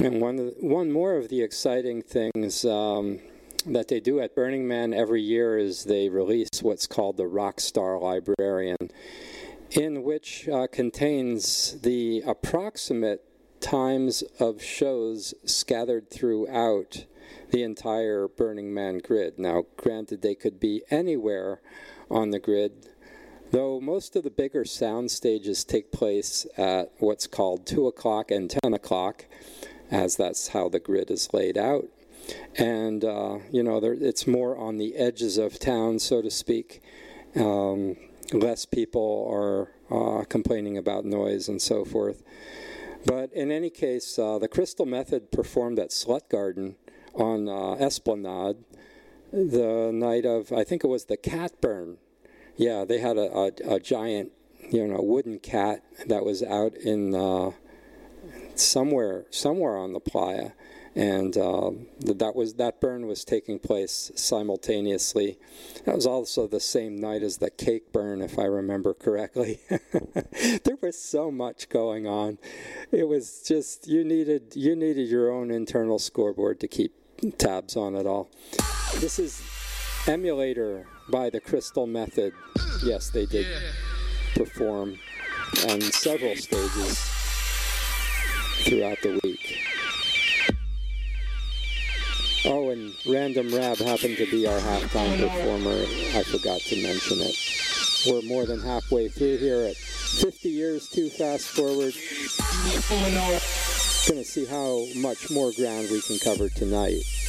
And one more of the exciting things that they do at Burning Man every year is they release what's called the Rockstar Librarian, in which contains the approximate times of shows scattered throughout the entire Burning Man grid. Now, granted, they could be anywhere on the grid, though most of the bigger sound stages take place at what's called 2 o'clock and 10 o'clock, as that's how the grid is laid out. And, it's more on the edges of town, so to speak. Less people are complaining about noise and so forth. But in any case, the Crystal Method performed at Slut Garden on Esplanade the night of, I think it was the cat burn. Yeah, they had a giant, wooden cat that was out in somewhere on the playa, and that burn was taking place simultaneously. That was also the same night as the cake burn, if I remember correctly. There was so much going on. It was just you needed your own internal scoreboard to keep tabs on it all. This is Emulator by the Crystal Method. Yes, they did perform on several stages throughout the week. Oh, and Random Rab happened to be our halftime performer. I forgot to mention it. We're more than halfway through here at 50 years too fast forward. Going to see how much more ground we can cover tonight.